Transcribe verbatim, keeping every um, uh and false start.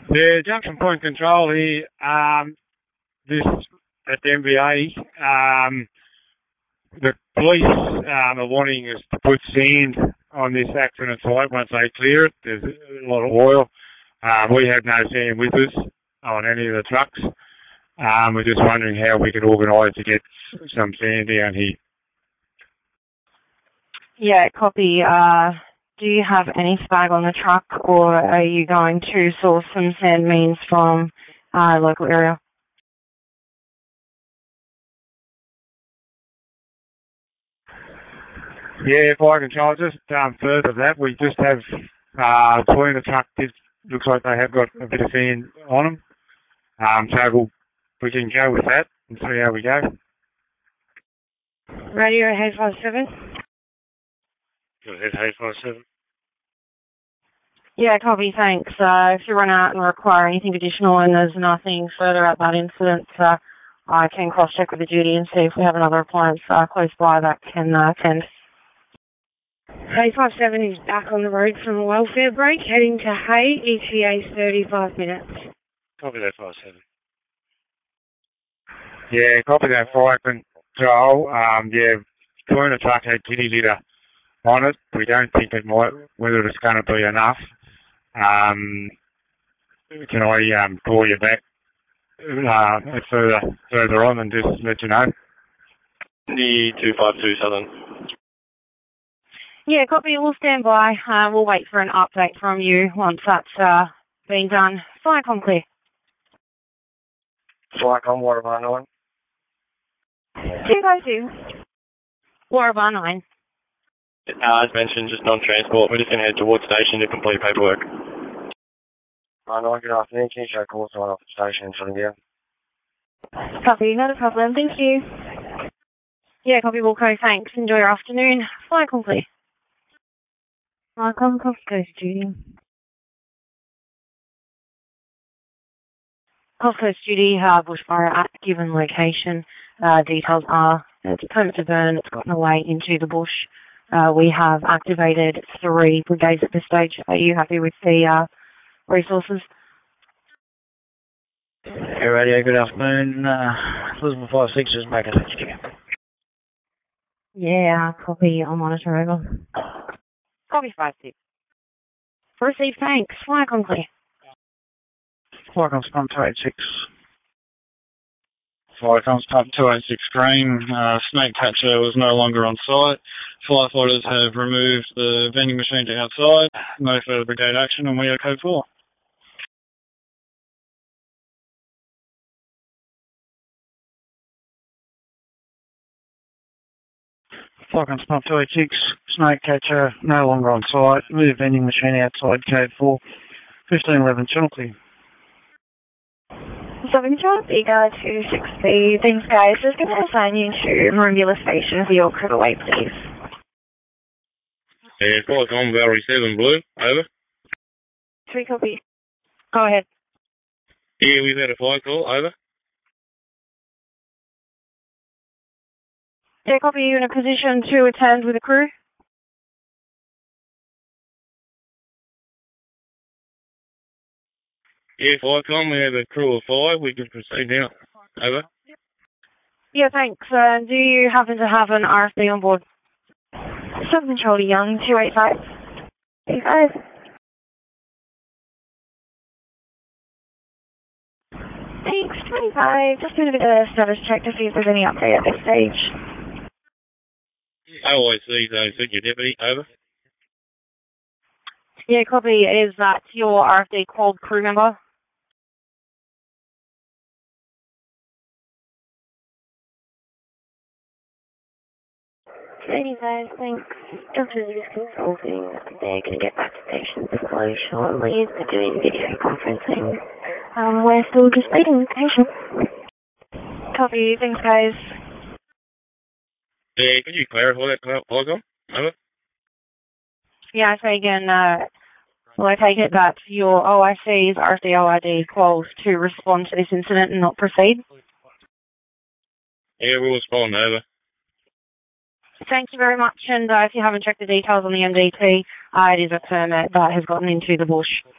Yeah, junction point control here. Um, this at the M V A. Um, the police um, are wanting us to put sand on this accident site once they clear it. There's a lot of oil. Um, we have no sand with us on any of the trucks. Um, we're just wondering how we could organise to get some sand down here. Yeah, copy. Uh, do you have any spag on the truck, or are you going to source some sand means from uh, local area? Yeah, fire control. Just um, further that, we just have uh, between the truck. It looks like they have got a bit of sand on them. Um, so we'll, we can go with that and see how we go. Radio H five seven. Go ahead, H five seven. Yeah, copy, thanks. Uh, if you run out and require anything additional and there's nothing further about that incident, uh, I can cross-check with the duty and see if we have another appliance uh, close by that can uh, attend. H five seven is back on the road from a welfare break, heading to Hay, E T A thirty-five minutes. Copy that, five seven. Yeah, copy that, fire control. Um, yeah, between the truck had kitty litter on it. We don't think it might, whether it's going to be enough. Um, can I um, call you back uh, further, further on and just let you know? The two five two Southern. Yeah, copy. We'll stand by. Uh, we'll wait for an update from you once that's uh, been done. Flycom clear. Flycom, Warrabah nine. two five two. Warrabah nine. Uh, as mentioned, just non-transport. We're just going to head towards station to complete paperwork. Hi, nine, good afternoon. Can you show call sign off the station in front of you? Copy, not a problem. Thank you. Yeah, copy, Wilco. Thanks. Enjoy your afternoon. Flycom clear. Flycom, Coast Coast duty. Coast Coast duty, uh, bushfire at given location. Uh, details are, it's a permit to burn. It's gotten away into the bush. Uh, we have activated three brigades at this stage. Are you happy with the uh, resources? Hey, radio, good afternoon. Uh, Elizabeth five six is back at H Q. Yeah, copy. I'll monitor over. Copy five six. Receive, thanks. Flycom clear. Flycom's pump two eight six. Flycom's pump two eight six green. Uh, snake catcher was no longer on site. Firefighters have removed the vending machine to outside. No further brigade action, and we are code four. Flycom's pump two eight six. Snake catcher no longer on site. Move vending machine outside, code four. fifteen eleven channel clear. Southern Charles Eager two six B. Thanks, guys. Just going to assign you to Merimbula Station for your crew away, please. Yeah, Flycom, Valerie seven Blue. Over. Three copy. Go ahead. Yeah, we've had a fire call. Over. Yeah, copy. You in a position to attend with the crew? Yeah, Flycom, we have a crew of five. We can proceed now. Over. Yeah, thanks. Uh, do you happen to have an R F D on board? Southern Charlie Young two eight five. Two five. Thanks, twenty-five. Just doing a bit of a status check to see if there's any update at this stage. O I C, zone senior deputy. Over. Yeah, copy. Is that your R F D called crew member? twenty-five, thanks. Doctor is consulting. They're going to get back to station below shortly. They're doing video conferencing. Um, we're still just waiting patient. Copy. Thanks, guys. Yeah, could you clarify that, Flycom? Over. Yeah, I say again, uh, well, I take it that your O I C's R F D O I D calls to respond to this incident and not proceed? Yeah, we'll respond. Over. Thank you very much, and uh, if you haven't checked the details on the M D T, uh, it is a permit that has gotten into the bush.